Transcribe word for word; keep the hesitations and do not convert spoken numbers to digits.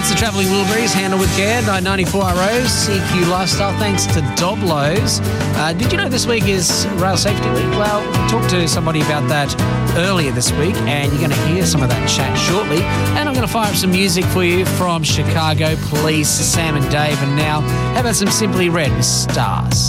It's the Travelling Wilburys, Handle with Care, nine ninety-four R O, C Q Lifestyle, thanks to Doblos. Uh, did you know this week is Rail Safety Week? Well, we talked to somebody about that earlier this week, and you're going to hear some of that chat shortly. And I'm going to fire up some music for you from Chicago Police, Sam and Dave. And now, how about some Simply Red with Stars?